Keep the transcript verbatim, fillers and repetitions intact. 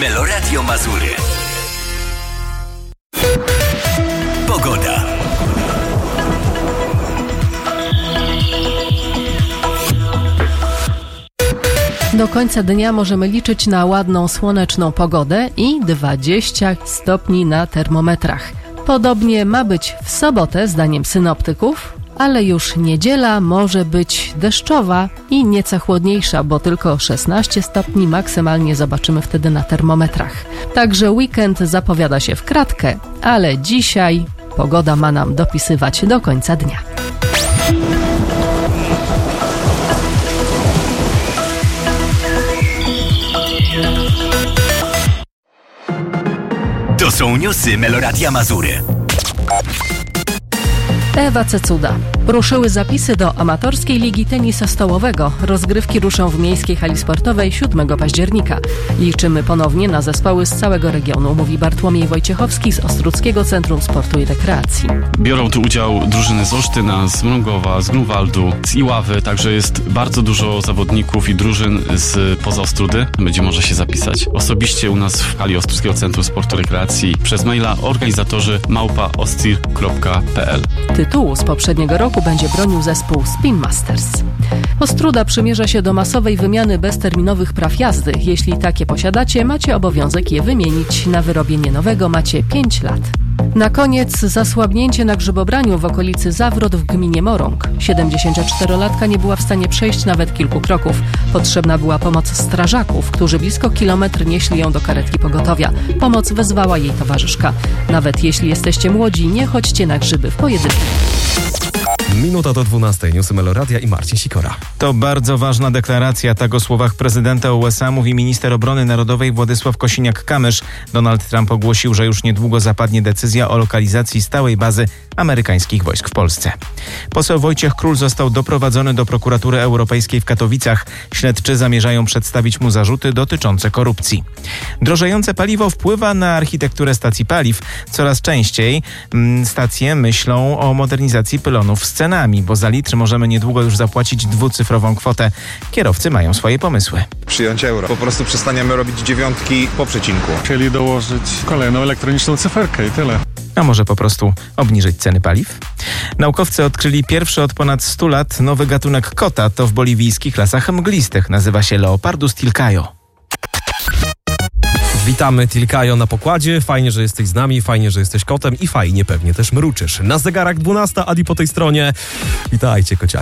Meloradio Mazury. Pogoda. Do końca dnia możemy liczyć na ładną, słoneczną pogodę i dwadzieścia stopni na termometrach. Podobnie ma być w sobotę, zdaniem synoptyków, ale już niedziela może być deszczowa i nieco chłodniejsza, bo tylko szesnaście stopni maksymalnie zobaczymy wtedy na termometrach. Także weekend zapowiada się w kratkę, ale dzisiaj pogoda ma nam dopisywać do końca dnia. To są newsy Meloradia Mazury. Ewa Cecuda. Ruszyły zapisy do amatorskiej ligi tenisa stołowego. Rozgrywki ruszą w miejskiej hali sportowej siódmego października. Liczymy ponownie na zespoły z całego regionu, mówi Bartłomiej Wojciechowski z Ostródzkiego Centrum Sportu i Rekreacji. Biorą tu udział drużyny z Olsztyna, z Mrągowa, z Grunwaldu, z Iławy, także jest bardzo dużo zawodników i drużyn z poza Ostródy. Będzie można się zapisać osobiście u nas w hali Ostródzkiego Centrum Sportu i Rekreacji przez maila organizatorzy małpa ostir kropka p l. Tytułu z poprzedniego roku będzie bronił zespół Spin Masters. Ostróda przymierza się do masowej wymiany bezterminowych praw jazdy. Jeśli takie posiadacie, macie obowiązek je wymienić. Na wyrobienie nowego macie pięć lat. Na koniec zasłabnięcie na grzybobraniu w okolicy Zawrot w gminie Morąg. siedemdziesięcioczterolatka nie była w stanie przejść nawet kilku kroków. Potrzebna była pomoc strażaków, którzy blisko kilometr nieśli ją do karetki pogotowia. Pomoc wezwała jej towarzyszka. Nawet jeśli jesteście młodzi, nie chodźcie na grzyby w pojedynkę. Minuta do dwunastej. Newsy Meloradia i Marcin Sikora. To bardzo ważna deklaracja. Tak o słowach prezydenta U S A mówi minister obrony narodowej Władysław Kosiniak-Kamysz. Donald Trump ogłosił, że już niedługo zapadnie decyzja o lokalizacji stałej bazy amerykańskich wojsk w Polsce. Poseł Wojciech Król został doprowadzony do prokuratury europejskiej w Katowicach. Śledczy zamierzają przedstawić mu zarzuty dotyczące korupcji. Drożejące paliwo wpływa na architekturę stacji paliw. Coraz częściej mm, stacje myślą o modernizacji pylonów z cenami, bo za litr możemy niedługo już zapłacić dwucyfrową kwotę. Kierowcy mają swoje pomysły. Przyjąć euro. Po prostu przestaniemy robić dziewiątki po przecinku. Chcieli dołożyć kolejną elektroniczną cyferkę i tyle. A może po prostu obniżyć ceny paliw? Naukowcy odkryli pierwszy od ponad stu lat nowy gatunek kota. To w boliwijskich lasach mglistych. Nazywa się Leopardus tilcaio. Witamy, Tilcaio, na pokładzie. Fajnie, że jesteś z nami, fajnie, że jesteś kotem i fajnie pewnie też mruczysz. Na zegarach dwunasta, Adi po tej stronie. Witajcie, kociaki.